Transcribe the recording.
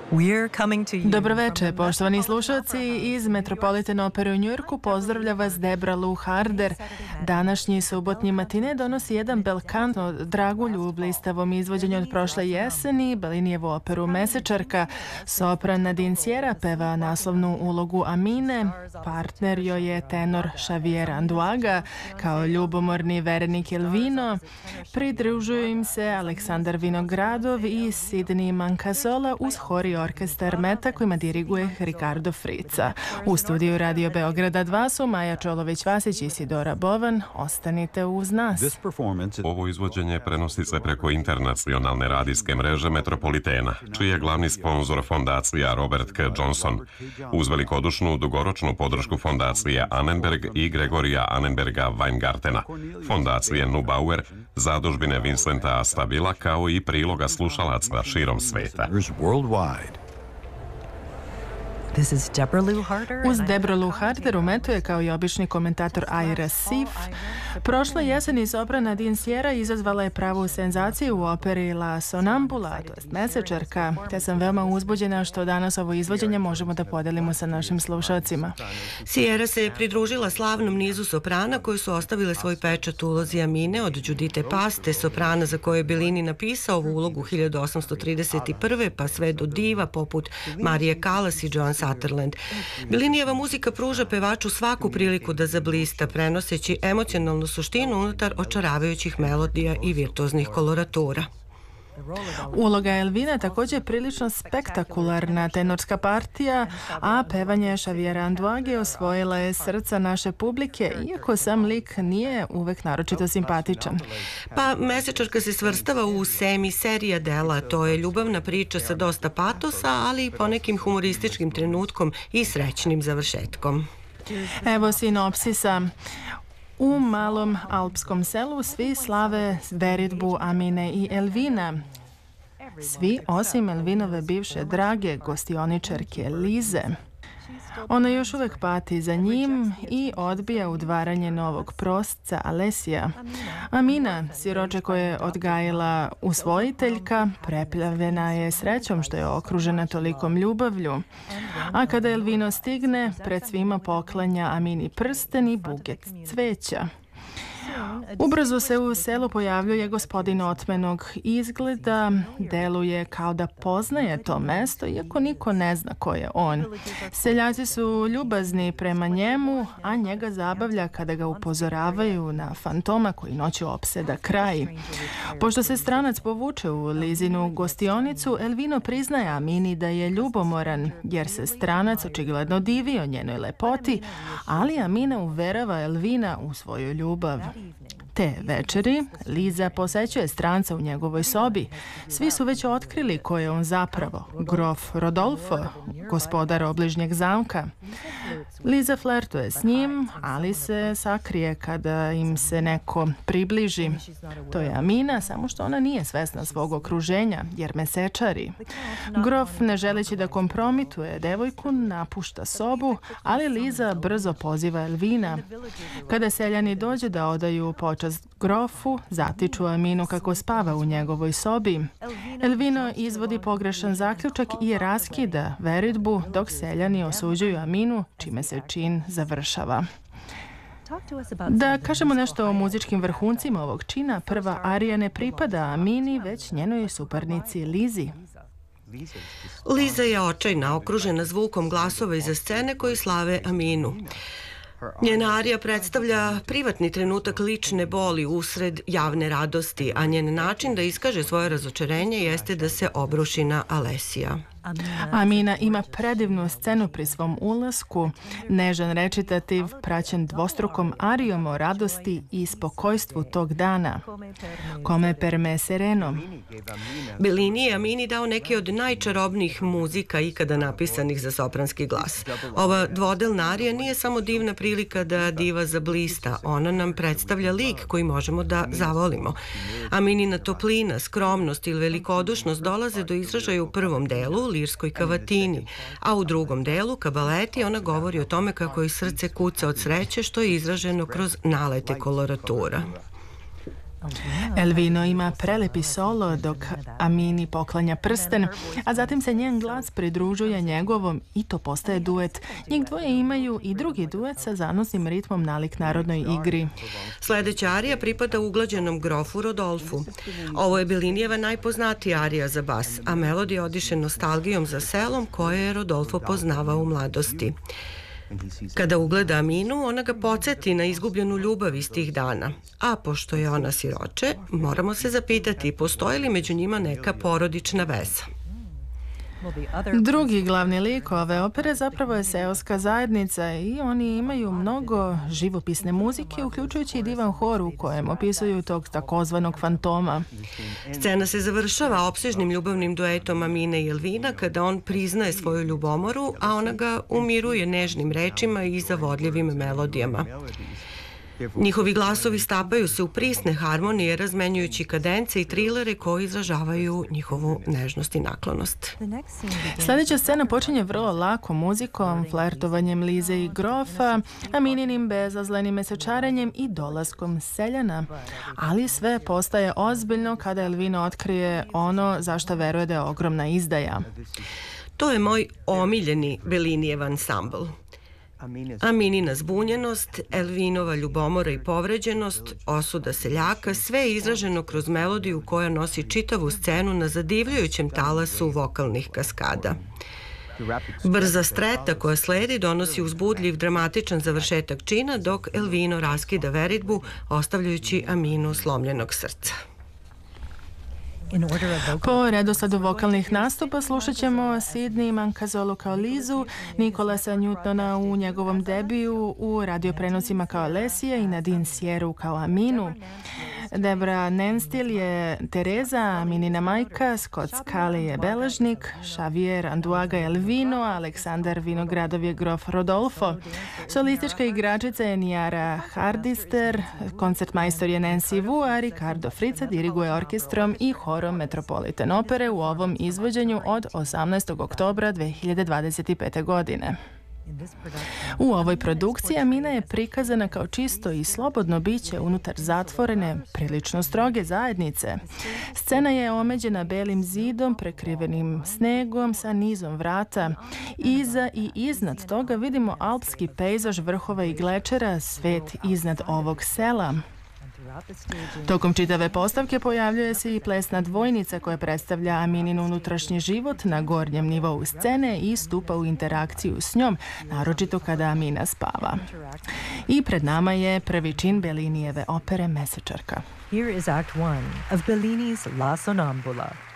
Dobroveče, poštovani slušalci, iz Metropolitan Opere u Njujorku pozdravlja vas Debra Lou Harder. Današnji subotnji matine donosi jedan belkant o Dragulju u blistavom izvođenju od prošle jeseni, Bellinijevu operu Mesečarka. Sopran Nadine Sierra peva naslovnu ulogu Amine, partner joj je tenor Xavier Anduaga, kao ljubomorni verenik Elvino. Pridružuju im se Aleksandar Vinogradov i Sidney Mancasola uz hori orkestar Meta kojima diriguje Ricardo Frica. U studiju Radio Beograda 2 su Maja Čolović-Vasić i Sidora Bovan. Ostanite uz nas. Ovo izvođenje prenosi se preko internacionalne radijske mreže Metropolitena, čiji je glavni sponzor fondacija Robert K. Johnson. Uz velikodušnu dugoročnu podršku fondacije Annenberg i Gregorija Annenberga Weingartena, fondacije Neubauer, zadužbine Vincenta A. Stabila, kao i priloga slušalaca širom sveta. Uz Debra Lou Harder umetuje kao i obični komentator Ira Sif. Prošle jeseni sopran Nadine Sierra izazvala je pravu senzaciju u operi La Sonambula, to jest Mesečarka, te sam veoma uzbuđena što danas ovo izvođenje možemo da podelimo sa našim slušalcima. Sierra se pridružila slavnom nizu soprana koji su ostavile svoj pečat u ulozi Amine, od Giuditte Paste, soprana za koju je Bellini napisao ovu ulogu 1831. pa sve do diva poput Marije Callas i Joan Sutherland. Bellinijeva muzika pruža pevaču svaku priliku da zablista, prenoseći emocionalnu suštinu unutar očaravajućih melodija i virtuoznih koloratura. Uloga Elvina također je prilično spektakularna tenorska partija, a pevanje Xaviera Anduage osvojila je srca naše publike, iako sam lik nije uvek naročito simpatičan. Pa Mesečarka se svrstava u serija dela, to je ljubavna priča sa dosta patosa, ali i ponekim humorističkim trenutkom i srećnim završetkom. Evo sinopsisa. U malom alpskom selu svi slave veritbu Amine i Elvina. Svi osim Elvinove bivše drage gostioničarke Lize. Ona još uvek pati za njim i odbija udvaranje novog prosca Alesija. Amina, siroče koje je odgajila usvojiteljka, preplavljena je srećom što je okružena tolikom ljubavlju. A kada Elvino stigne, pred svima poklanja Amini prsten i buket cveća. Ubrzo se u selu pojavljuje gospodin otmenog izgleda, deluje kao da poznaje to mesto, iako niko ne zna ko je on. Seljaci su ljubazni prema njemu, a njega zabavlja kada ga upozoravaju na fantoma koji noću opseda kraj. Pošto se stranac povuče u Lizinu gostionicu, Elvino priznaje Amini da je ljubomoran, jer se stranac očigledno divio njenoj lepoti, ali Amina uverava Elvina u svoju ljubav. Te večeri Liza posećuje stranca u njegovoj sobi. Svi su već otkrili ko je on zapravo, grof Rodolfo, gospodar obližnjeg zamka. Liza flertuje s njim, ali se sakrije kada im se neko približi. To je Amina, samo što ona nije svesna svog okruženja, jer mesečari. Grof, ne želeći da kompromituje devojku, napušta sobu, ali Liza brzo poziva Elvina. Kada seljani dođu da odaju počast grofu, zatiču Aminu kako spava u njegovoj sobi. Elvino izvodi pogrešan zaključak i raskida veritbu, dok seljani osuđuju Aminu, čime se čin završava. Da kažemo nešto o muzičkim vrhuncima ovog čina, prva arija ne pripada Amini, već njenoj suparnici Lizi. Liza je očajna, okružena zvukom glasova iza scene koji slave Aminu. Njena arija predstavlja privatni trenutak lične boli usred javne radosti, a njen način da iskaže svoje razočarenje jeste da se obruši na Alesija. Amina ima predivnu scenu pri svom ulasku, nežan recitativ praćen dvostrukom arijom o radosti i spokojstvu tog dana. Come per me sereno. Bellini je Amini dao neke od najčarobnijih muzika ikada napisanih za sopranski glas. Ova dvodelna arija nije samo divna prilika da diva zablista, ona nam predstavlja lik koji možemo da zavolimo. Aminina toplina, skromnost ili velikodušnost dolaze do izražaja u prvom delu, lirskoj kavatini, a u drugom delu, kabaleti, ona govori o tome kako joj srce kuca od sreće, što je izraženo kroz nalete koloratura. Elvino ima prelepi solo dok Amini poklanja prsten, a zatim se njen glas pridružuje njegovom i to postaje duet. Njih dvoje imaju i drugi duet sa zanosnim ritmom nalik narodnoj igri. Sledeća arija pripada uglađenom grofu Rodolfu. Ovo je Bellinijeva najpoznatija arija za bas, a melodija odiše nostalgijom za selom koje je Rodolfo poznavao u mladosti. Kada ugleda Aminu, ona ga podsjeti na izgubljenu ljubav iz tih dana. A pošto je ona siroče, moramo se zapitati postoji li među njima neka porodična veza. Drugi glavni lik ove opere zapravo je seoska zajednica i oni imaju mnogo živopisne muzike, uključujući i divan hor u kojem opisuju tog takozvanog fantoma. Scena se završava opsežnim ljubavnim duetom Amine i Elvina kada on priznaje svoju ljubomoru, a ona ga umiruje nežnim rečima i zavodljivim melodijama. Njihovi glasovi stapaju se u prisne harmonije, razmenjujući kadence i trilere koji izražavaju njihovu nežnost i naklonost. Sljedeća scena počinje vrlo lako muzikom, flertovanjem Lize i grofa, Amininim bezazlenim mesečarenjem i dolaskom seljana. Ali sve postaje ozbiljno kada Elvino otkrije ono za što veruje da je ogromna izdaja. To je moj omiljeni Bellinijev ansambl. Aminina zbunjenost, Elvinova ljubomora i povređenost, osuda seljaka, sve je izraženo kroz melodiju koja nosi čitavu scenu na zadivljujućem talasu vokalnih kaskada. Brza streta koja sledi donosi uzbudljiv, dramatičan završetak čina, dok Elvino raskida veritbu, ostavljajući Aminu slomljenog srca. Po redosledu vokalnih nastupa slušat ćemo Sidney Mancazolu kao Lizu, Nikolasa Newtona u njegovom debiju u radioprenosima kao Alessia i Nadine Sieru kao Aminu. Debra Nenstil je Tereza, Aminina majka, Scott Scully je beležnik, Xavier Anduaga je Elvino, Aleksandar Vinogradov je grof Rodolfo. Solistička igračica je Niara Hardister, koncertmajstor je Nancy Wu, a Ricardo Frica diriguje orkestrom i horom Metropolitan opere u ovom izvođenju od 18. oktobra 2025. godine. U ovoj produkciji Amina je prikazana kao čisto i slobodno biće unutar zatvorene, prilično stroge zajednice. Scena je omeđena belim zidom, prekrivenim snegom sa nizom vrata. Iza i iznad toga vidimo alpski pejzaž vrhova i glečera, svet iznad ovog sela. Tokom čitave postavke pojavljuje se i plesna dvojnica koja predstavlja Aminin unutrašnji život na gornjem nivou scene i stupa u interakciju s njom, naročito kada Amina spava. I pred nama je prvi čin Bellinijeve opere Mesečarka. Here is Act 1 of Bellini's La Sonnambula.